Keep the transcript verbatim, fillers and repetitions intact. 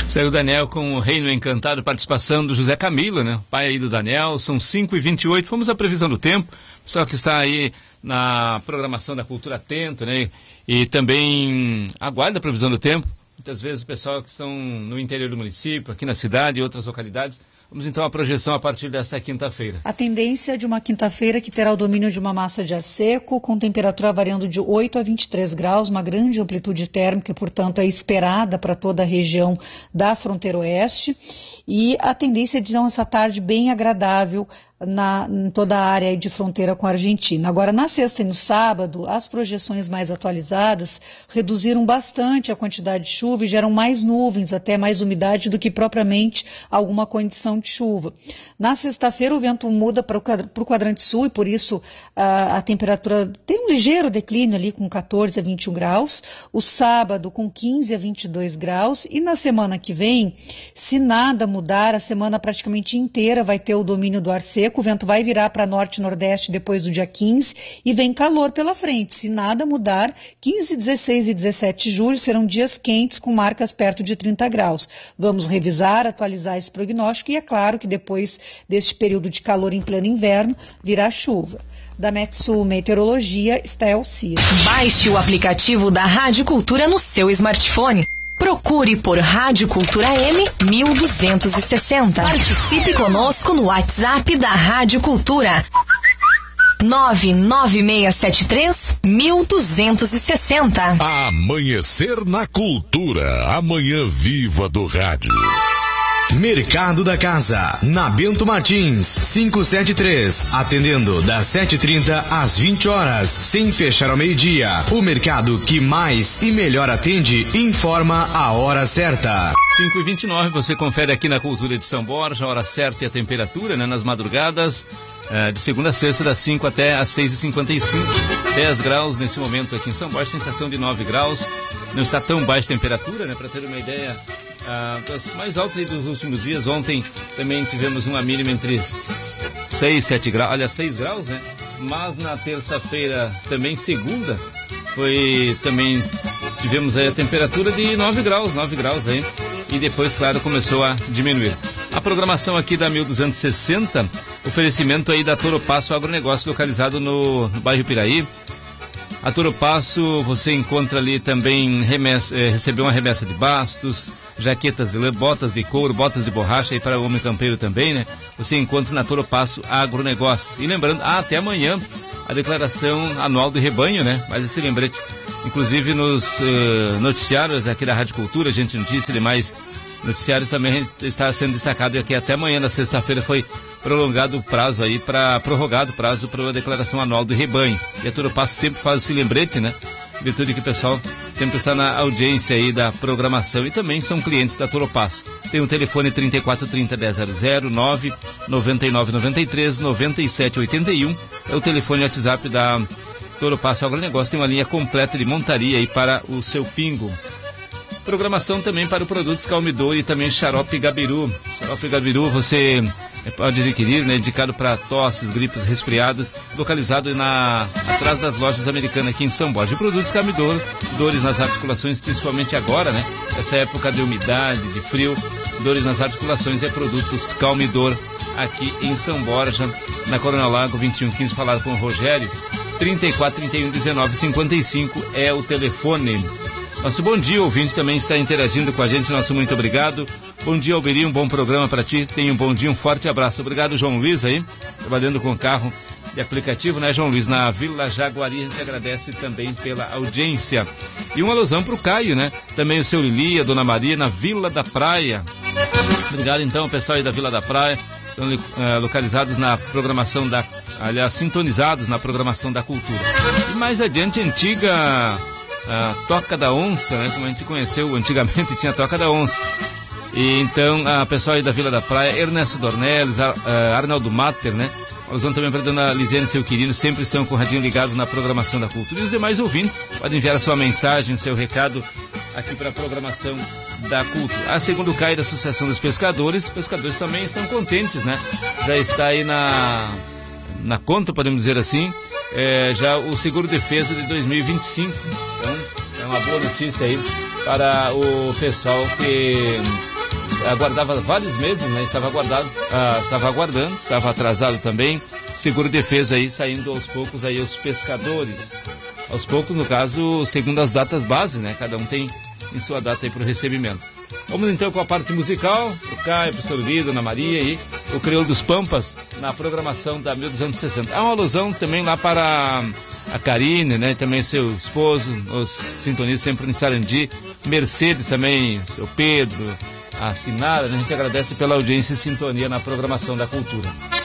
Saiu o Daniel com o Reino Encantado, participação do José Camilo, né? Pai aí do Daniel, são cinco e vinte e oito, fomos à previsão do tempo, pessoal que está aí na programação da Cultura atento, né? E também aguarda a previsão do tempo, muitas vezes o pessoal que estão no interior do município, aqui na cidade e outras localidades. Vamos então à projeção a partir desta quinta-feira. A tendência é de uma quinta-feira que terá o domínio de uma massa de ar seco, com temperatura variando de oito a vinte e três graus, uma grande amplitude térmica, portanto, é esperada para toda a região da fronteira oeste. E a tendência é de então, essa tarde bem agradável na, em toda a área de fronteira com a Argentina. Agora, na sexta e no sábado, as projeções mais atualizadas reduziram bastante a quantidade de chuva e geram mais nuvens, até mais umidade do que propriamente alguma condição de chuva. Na sexta-feira, o vento muda para o quadrante sul e, por isso, a, a temperatura tem um ligeiro declínio ali com quatorze a vinte e um graus. O sábado, com quinze a vinte e dois graus. E na semana que vem, se nada mudar, a semana praticamente inteira vai ter o domínio do ar seco. O vento vai virar para norte e nordeste depois do dia quinze e vem calor pela frente. Se nada mudar, quinze, dezesseis e dezessete de julho serão dias quentes com marcas perto de trinta graus. Vamos revisar, atualizar esse prognóstico e é claro que depois deste período de calor em pleno inverno virá chuva. Da Metsu Meteorologia, Estel Ciro. Baixe o aplicativo da Rádio Cultura no seu smartphone. Procure por Rádio Cultura M mil duzentos e sessenta. Participe conosco no WhatsApp da Rádio Cultura. nove nove seis sete três mil duzentos e sessenta. Amanhecer na Cultura. Amanhã viva do rádio. Mercado da Casa, na Bento Martins, quinhentos e setenta e três, atendendo das sete e trinta às vinte horas, sem fechar ao meio-dia. O mercado que mais e melhor atende informa a hora certa. cinco e vinte e nove, você confere aqui na Cultura de São Borja, a hora certa e a temperatura, né, nas madrugadas, uh, de segunda a sexta, das cinco até às seis e cinquenta e cinco. dez graus nesse momento aqui em São Borja, sensação de nove graus. Não está tão baixa a temperatura, né, para ter uma ideia. Ah, das mais altas aí dos últimos dias. Ontem também tivemos uma mínima entre seis, sete graus, aliás, seis graus, né? Mas na terça-feira, também segunda, foi também, tivemos aí a temperatura de nove graus, nove graus aí, e depois, claro, começou a diminuir. A programação aqui da mil duzentos e sessenta, oferecimento aí da Toro Passo Agronegócio, localizado no, no bairro Piraí. A Toro Passo, você encontra ali também, remessa, eh, recebeu uma remessa de bastos, jaquetas de lã, botas de couro, botas de borracha, e para o homem campeiro também, né? Você encontra na Toro Passo Agronegócios. E lembrando, ah, até amanhã, a declaração anual do rebanho, né? Mais esse lembrete. Inclusive nos uh, noticiários aqui da Rádio Cultura, a gente notícia de mais noticiários também está sendo destacado aqui até amanhã, na sexta-feira, foi prolongado o prazo aí, para prorrogado o prazo para a declaração anual do rebanho. E a Toro Passo sempre faz esse lembrete, né? Virtude que o pessoal sempre está na audiência aí da programação e também são clientes da Toro Passo. Tem o telefone trinta e quatro, trinta, dez zero zero, nove nove nove nove três, nove sete oito um. É o telefone WhatsApp da Toro Passo Agronegócio. Tem uma linha completa de montaria aí para o seu pingo. Programação também para o Produtos Calmidor e também Xarope Gabiru. Xarope Gabiru você pode adquirir, né, indicado para tosses, gripes, resfriados, localizado na, atrás das lojas americanas aqui em São Borja. Produtos Calmidor, dores nas articulações, principalmente agora, né, essa época de umidade, de frio, dores nas articulações, é Produtos Calmidor aqui em São Borja, na Coronel Lago vinte e um quinze, falar com o Rogério, trinta e quatro, trinta e um, dezenove, cinquenta e cinco é o telefone. Nosso bom dia, ouvinte também está interagindo com a gente, nosso muito obrigado. Bom dia, Alberi, um bom programa para ti, tenha um bom dia, um forte abraço. Obrigado, João Luiz aí, trabalhando com carro de aplicativo, né, João Luiz, na Vila Jaguari, a gente agradece também pela audiência. E uma alusão para o Caio, né, também o seu Lili, a Dona Maria, na Vila da Praia. Obrigado então, pessoal aí da Vila da Praia, estão uh, localizados na programação da, aliás, sintonizados na programação da Cultura. E mais adiante, a antiga... a Toca da Onça, né, como a gente conheceu antigamente, tinha a Toca da Onça. E então, a pessoal aí da Vila da Praia, Ernesto Dornelles, a, a Arnaldo Mater, né, alusão também para a dona Lisiane e seu querido, sempre estão com o radinho ligado na programação da Cultura. E os demais ouvintes podem enviar a sua mensagem, seu recado aqui para a programação da Cultura. A segundo o C A I da Associação dos Pescadores, os pescadores também estão contentes, né, já está aí na, na conta, podemos dizer assim, É, já o seguro defesa de dois mil e vinte e cinco. Então é uma boa notícia aí para o pessoal que aguardava vários meses, né? Estava aguardado, ah, estava aguardando, estava atrasado também. Seguro Defesa aí saindo aos poucos aí os pescadores. Aos poucos, no caso, segundo as datas base, né? Cada um tem em sua data aí para o recebimento. Vamos então com a parte musical, o Caio, o professor Lido, Ana Maria e o Crioulo dos Pampas na programação da mil duzentos e sessenta. Há uma alusão também lá para a Karine, né? Também seu esposo, os sintonistas sempre em Sarandi, Mercedes também, seu Pedro, a Sinara, né? A gente agradece pela audiência e sintonia na programação da cultura.